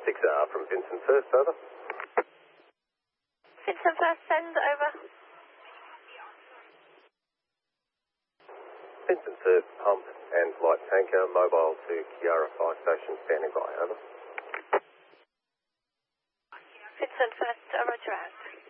6R from Vincent First, over. Vincent First, send, over. Vincent Third, pump and light tanker, mobile to Kiara Fire Station, standing by, over. Vincent First, roger out.